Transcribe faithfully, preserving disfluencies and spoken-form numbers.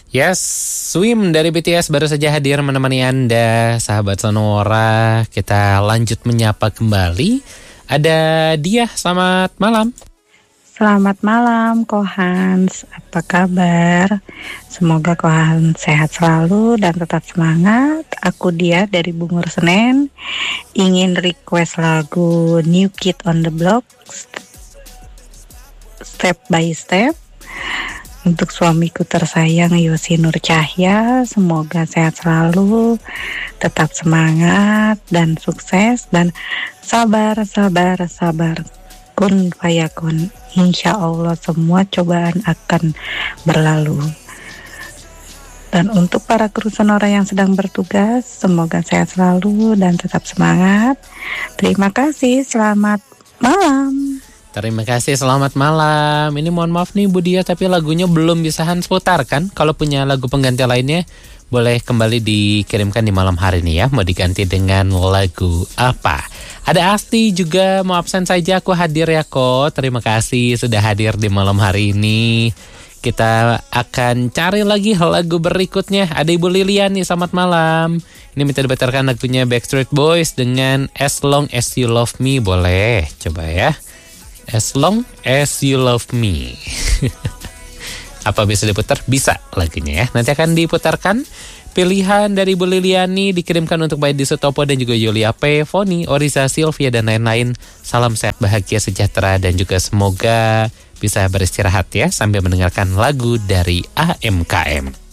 Yes, Swim dari B T S baru saja hadir menemani Anda, sahabat Sonora. Kita lanjut menyapa kembali. Ada dia, selamat malam. Selamat malam, Kohans. Apa kabar? Semoga Kohans sehat selalu dan tetap semangat. Aku dia dari Bungur Senen. Ingin request lagu New Kid on the Block, Step by Step. Untuk suamiku tersayang Yosi Nur Cahya, semoga sehat selalu, tetap semangat dan sukses dan sabar, sabar, sabar. Kun fayakun, insya Allah semua cobaan akan berlalu. Dan untuk para kru Sonora yang sedang bertugas, semoga sehat selalu dan tetap semangat. Terima kasih, selamat malam. Terima kasih, selamat malam. Ini mohon maaf nih Bu Dia, tapi lagunya belum bisa Hans putarkan. Kalau punya lagu pengganti lainnya, boleh kembali dikirimkan di malam hari ini ya. Mau diganti dengan lagu apa? Ada Asti juga, mau absen saja, aku hadir ya kok. Terima kasih sudah hadir di malam hari ini. Kita akan cari lagi lagu berikutnya. Ada Ibu Lilian nih, selamat malam. Ini minta dibatalkan lagunya Backstreet Boys dengan As Long As You Love Me. Boleh, coba ya. As Long As You Love Me. Apa bisa diputar? Bisa lagunya ya. Nanti akan diputarkan. Pilihan dari Bu Liliani dikirimkan untuk Bayi Sutopo dan juga Yulia P, Foni, Oriza, Sylvia dan lain-lain. Salam sehat, bahagia, sejahtera dan juga semoga bisa beristirahat ya sambil mendengarkan lagu dari A M K M.